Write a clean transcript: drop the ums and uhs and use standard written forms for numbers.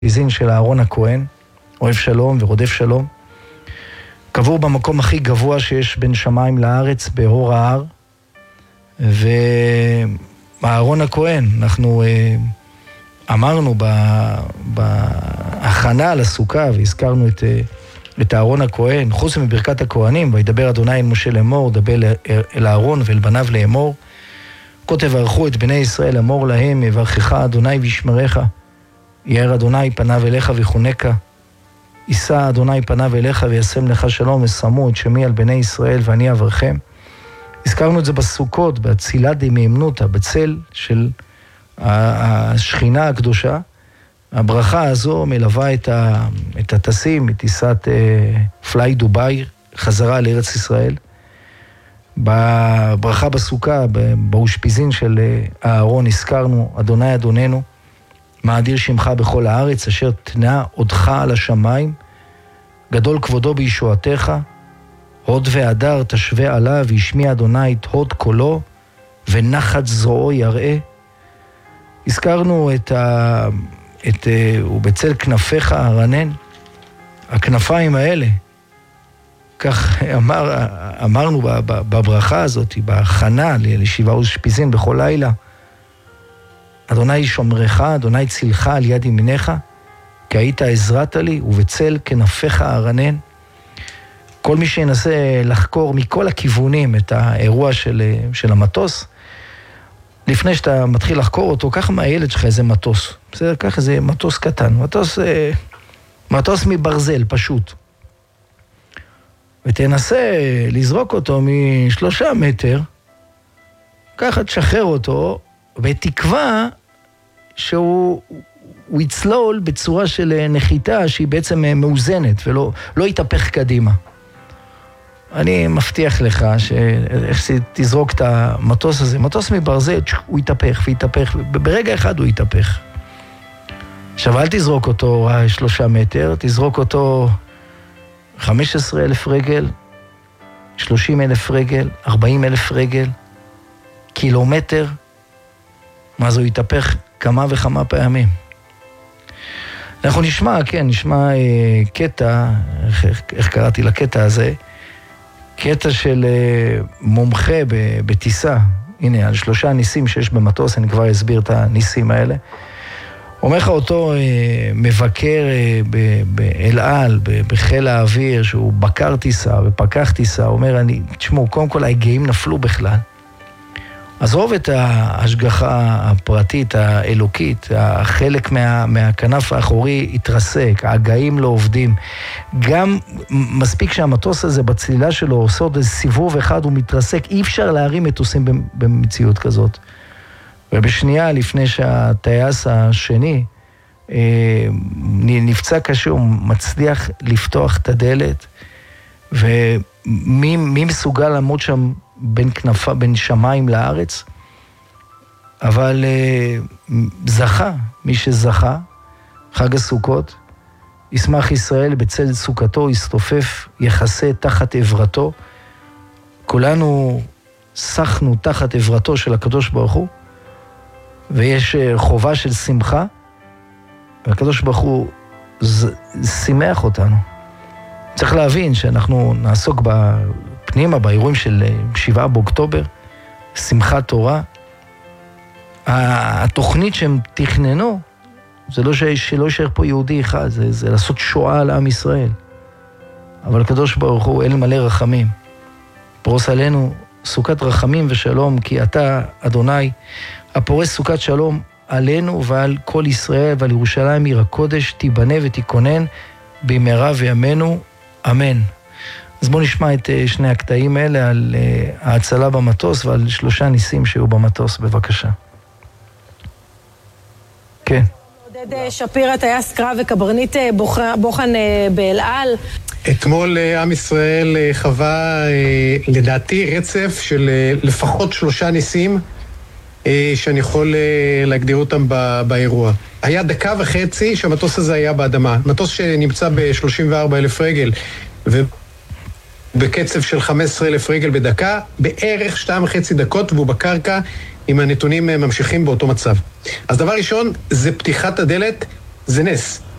האושפיזין של אהרון הכהן, אוהב שלום ורודף שלום. קבור במקום הכי גבוה שיש בין שמיים לארץ, באור ההר. ואהרון הכהן, אנחנו אמרנו בהכנה לסוכה, והזכרנו את אהרון הכהן, חוץ מברכת הכהנים, וידבר אדוני אל משה לאמור, דבר אל אהרון ואל בניו לאמור. כה תברכו את בני ישראל, אמור להם, יברכך אדוני וישמרך. יאר אדוני פניו אליך ויחונקה. יישא אדוני פניו אליך וישם לך שלום, ושמו את שמי על בני ישראל ואני אברכם. הזכרנו את זה בסוכות, בצילת דמיימנותא, בצל של השכינה הקדושה. הברכה הזו מלווה את הטסים, את טיסת פליי דובאי, חזרה לארץ ישראל. בברכה בסוכה, באושפיזין של אהרון, הזכרנו, אדוני אדוננו, מה אדיר שמך בכל הארץ, אשר תנה עודך על השמיים, גדול כבודו בישועתך, הוד והדר תשווה עליו, וישמיע אדוני את הוד קולו, ונחת זרועו יראה. הזכרנו ובצל כנפיך הרנן, הכנפיים האלה, כך אמרנו בברכה הזאת, בהכנה לשבעה אושפיזין בכל לילה, אדוני שומרך, אדוני צילך על יד ימינך, כי היית עזרת לי, ובצל כנפיך הרנן. כל מי שינסה לחקור מכל הכיוונים את האירוע של המטוס, לפני שאתה מתחיל לחקור אותו, קח מהילד שלך איזה מטוס. בסדר? קח איזה מטוס קטן, מטוס מברזל פשוט. ותנסה לזרוק אותו מ3 מטר, ככה תשחרר אותו, ותקווה שהוא יצלול בצורה של נחיתה שהיא בעצם מאוזנת ולא יתהפך קדימה. אני מבטיח לך שאיך שתזרוק את המטוס הזה, מטוס מברזל, הוא יתהפך ויתהפך, ברגע אחד הוא יתהפך. עכשיו אל תזרוק אותו 3 מטר, תזרוק אותו 15,000 רגל, 30,000 רגל, 40,000 רגל, קילומטר, מה זה, הוא יתהפך כמה וכמה פעמים. אנחנו נשמע קטע, איך קראתי לקטע הזה, קטע של מומחה בטיסה, הנה, על 3 ניסים שיש במטוס, אני כבר אסביר את הניסים האלה. אומר לך אותו מבקר באל על, בחיל האוויר, שהוא בקר טיסה ופקח טיסה, אומר, תשמעו, קודם כל ההגאים נפלו בכלל. עזוב את ההשגחה הפרטית, האלוקית, החלק מהכנף האחורי התרסק, ההגאים לא עובדים. גם מספיק שהמטוס הזה בצלילה שלו עושה עוד איזה סיבוב אחד, הוא מתרסק, אי אפשר להרים מטוסים במציאות כזאת. ובשנייה לפני שהטייס השני נפצע קשה, הוא מצליח לפתוח את הדלת, ומי מסוגל לעמוד שם בין שמיים לארץ? אבל זכה, מי שזכה, חג הסוכות, ישמח ישראל בצל סוכתו, יסתופף, יחסה תחת עברתו. כולנו שחנו תחת עברתו של הקדוש ברוך הוא, ויש חובה של שמחה, והקדוש ברוך הוא שימח אותנו. צריך להבין שאנחנו נעסוק בפנימה, באירועים של 7 באוקטובר, שמחת תורה. התוכנית שהם תכננו, זה לא שלא יישאר פה יהודי אחד, זה לעשות שואה על עם ישראל. אבל הקדוש ברוך הוא אל מלא רחמים. פרוס עלינו סוכת רחמים ושלום, כי אתה, אדוני, הפורס סוכת שלום עלינו ועל כל ישראל ועל ירושלים עיר הקודש, תיבנה ותיכונן במהרה וימינו, אמן. אז בואו נשמע את 2 הקטעים האלה על ההצלה במטוס ועל 3 ניסים שהיו במטוס, בבקשה. כן. עודד שפירא, טייס קרב וקברניט בוחן באל על. אתמול עם ישראל חווה לדעתי רצף של לפחות 3 ניסים שאני יכול להגדיר אותם באירוע. היה 1.5 דקות שהמטוס הזה היה באדמה. מטוס שנמצא ב-34,000 רגל ובקצב של 15,000 רגל בדקה, בערך 2.5 דקות והוא בקרקע, אם הנתונים ממשיכים באותו מצב. אז דבר ראשון, זה פתיחת הדלת זה נס.